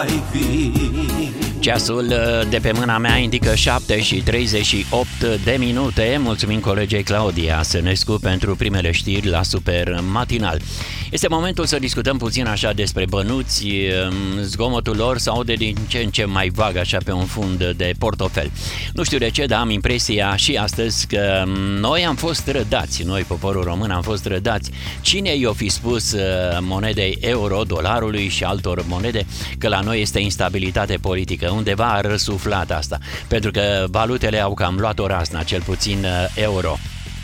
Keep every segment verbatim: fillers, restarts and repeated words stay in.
Ceasul de pe mâna mea indică șapte și treizeci și opt de minute. Mulțumim colegei Claudia Sănescu pentru primele știri la Super Matinal. Este momentul să discutăm puțin așa despre bănuți. Zgomotul lor se aude din ce în ce mai vag așa pe un fund de portofel. Nu știu de ce, dar am impresia și astăzi că noi am fost rădați, noi poporul român am fost rădați. Cine i-o fi spus monedei euro, dolarului și altor monede că la noi este instabilitate politică? Undeva a răsuflat asta, pentru că valutele au cam luat o razna, cel puțin euro.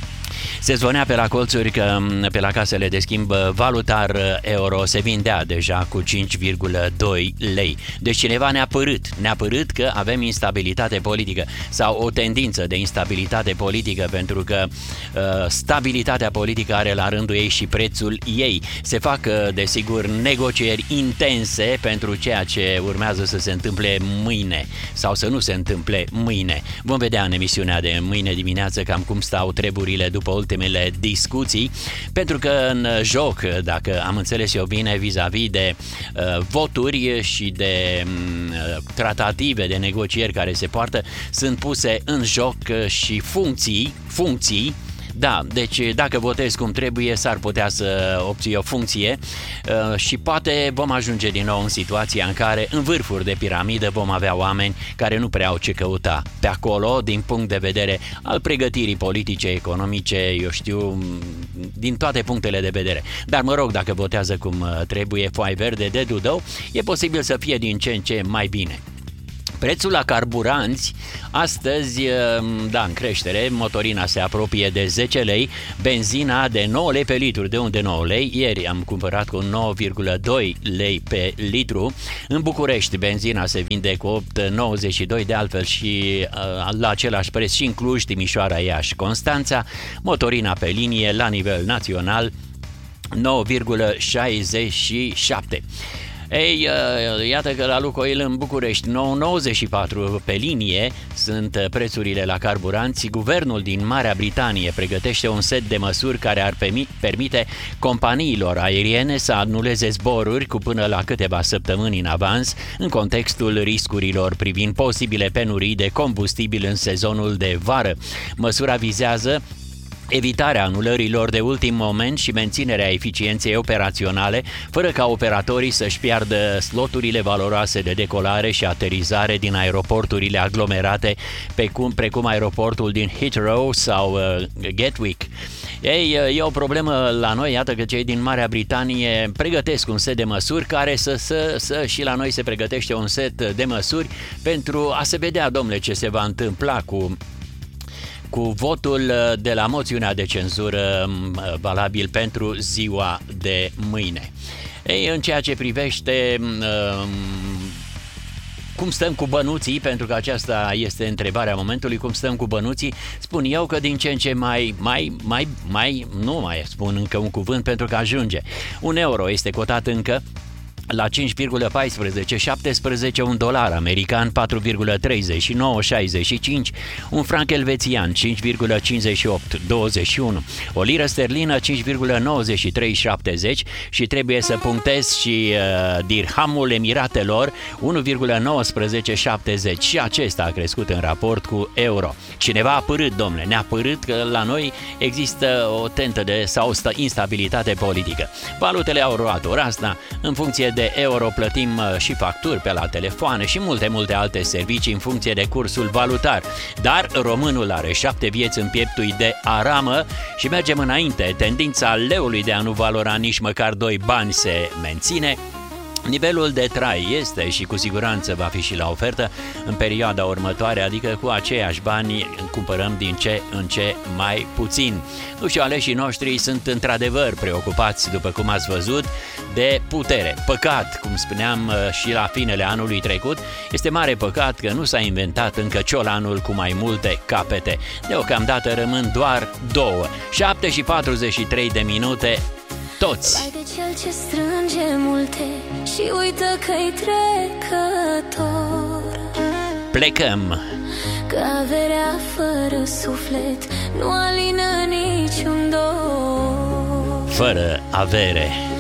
Se zvonea pe la colțuri că pe la casele de schimb valutar euro se vindea deja cu cinci virgulă doi lei. Deci cineva ne-a părât, ne-a părât că avem instabilitate politică sau o tendință de instabilitate politică, pentru că uh, stabilitatea politică are la rândul ei și prețul ei. Se fac, uh, desigur, negocieri intense pentru ceea ce urmează să se întâmple mâine sau să nu se întâmple mâine. Vom vedea în emisiunea de mâine dimineață cam cum stau treburile după ultimele discuții, pentru că în joc, dacă am înțeles eu bine, vis-a-vis de uh, voturi și de uh, tratative, de negocieri care se poartă, sunt puse în joc și funcții, funcții. Da, deci dacă votezi cum trebuie, s-ar putea să obții o funcție uh, și poate vom ajunge din nou în situația în care în vârfuri de piramidă vom avea oameni care nu prea au ce căuta pe acolo din punct de vedere al pregătirii politice, economice, eu știu, din toate punctele de vedere. Dar mă rog, dacă votează cum trebuie, foaie verde de dudău, e posibil să fie din ce în ce mai bine. Prețul la carburanți astăzi, da, în creștere, motorina se apropie de zece lei, benzina de nouă lei pe litru. De unde nouă lei? Ieri am cumpărat cu nouă virgulă doi lei pe litru. În București benzina se vinde cu opt virgulă nouăzeci și doi, de altfel și la același preț și în Cluj, Timișoara, Iași, Constanța. Motorina pe linie la nivel național nouă virgulă șaizeci și șapte. Ei, iată că la Lukoil în București nouă virgulă nouăzeci și patru pe linie sunt prețurile la carburanți. Guvernul din Marea Britanie pregătește un set de măsuri care ar permite companiilor aeriene să anuleze zboruri cu până la câteva săptămâni în avans, în contextul riscurilor privind posibile penurii de combustibil în sezonul de vară. Măsura vizează evitarea anulărilor de ultim moment și menținerea eficienței operaționale, fără ca operatorii să-și piardă sloturile valoroase de decolare și aterizare din aeroporturile aglomerate, precum, precum aeroportul din Heathrow sau uh, Gatwick. Ei, e o problemă la noi, iată că cei din Marea Britanie pregătesc un set de măsuri care să, să, să și la noi se pregătește un set de măsuri pentru a se vedea, domnule, ce se va întâmpla cu cu votul de la moțiunea de cenzură valabil pentru ziua de mâine. Ei, în ceea ce privește um, cum stăm cu bănuții, pentru că aceasta este întrebarea momentului, cum stăm cu bănuții, spun eu că din ce în ce mai, mai, mai, mai, nu mai spun încă un cuvânt pentru că ajunge. Un euro este cotat încă la cinci virgulă unu patru șaptesprezece, un dolar american patru virgulă treizeci și nouă șaizeci și cinci, un franc elvețian cinci virgulă cincizeci și opt douăzeci și unu, o liră sterlină cinci virgulă nouăzeci și trei șaptezeci și trebuie să punctez și uh, dirhamul Emiratelor unu virgulă nouăsprezece șaptezeci și acesta a crescut în raport cu euro. Cineva a părât, domnule, ne-a părât că la noi există o tentă de sau instabilitate politică. Valutele au luat o razna, în funcție de euro plătim și facturi pe la telefoane și multe, multe alte servicii în funcție de cursul valutar. Dar românul are șapte vieți în pieptul de aramă și mergem înainte. Tendința leului de a nu valora nici măcar doi bani se menține. Nivelul de trai este și cu siguranță va fi și la ofertă în perioada următoare, adică cu aceiași bani cumpărăm din ce în ce mai puțin. Nu știu, aleșii noștri sunt într-adevăr preocupați, după cum ați văzut, de putere. Păcat, cum spuneam și la finele anului trecut, este mare păcat că nu s-a inventat încă ciolanul cu mai multe capete. Deocamdată rămân doar două. șapte și patruzeci și trei de minute. Toți. Vai de cel ce strânge multe și uită că-i trecător. Plecăm. Că averea fără suflet nu alină niciun dor. Fără avere